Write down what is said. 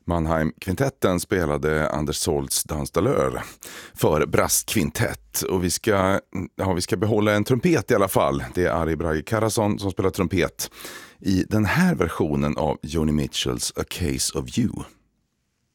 Mannheim-kvintetten spelade Anders Solts Dans d'Allure för brasskvintett. Och vi ska behålla en trumpet i alla fall. Det är Ari Bragi Karasson som spelar trumpet i den här versionen av Joni Mitchells A Case of You.